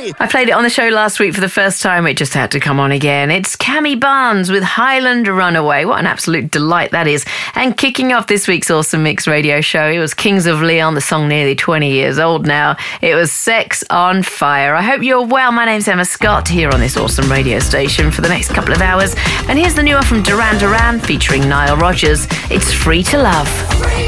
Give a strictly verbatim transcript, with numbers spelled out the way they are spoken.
I played it on the show last week for the first time. It just had to come on again. It's Cammy Barnes with Highland Runaway. What an absolute delight that is. And kicking off this week's Awesome Mix radio show, it was Kings of Leon, the song nearly twenty years old now. It was Sex on Fire. I hope you're well. My name's Emma Scott here on this awesome radio station for the next couple of hours. And here's the new one from Duran Duran featuring Nile Rodgers. It's Free to Love.